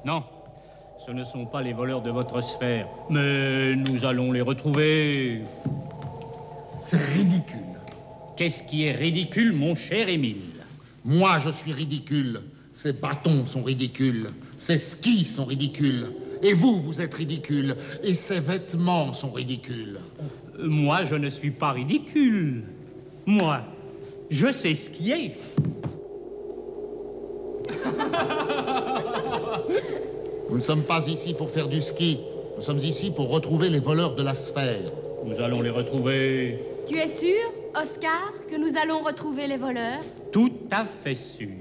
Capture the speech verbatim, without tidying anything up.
Non, ce ne sont pas les voleurs de votre sphère. Mais nous allons les retrouver. C'est ridicule. Qu'est-ce qui est ridicule, mon cher Émile? Moi, je suis ridicule. Ces bâtons sont ridicules. Ces skis sont ridicules. Et vous, vous êtes ridicule. Et ces vêtements sont ridicules. Euh, moi, je ne suis pas ridicule. Moi, je sais skier. Nous ne sommes pas ici pour faire du ski. Nous sommes ici pour retrouver les voleurs de la sphère. Nous allons les retrouver. Tu es sûr, Oscar, que nous allons retrouver les voleurs? Tout à fait sûr.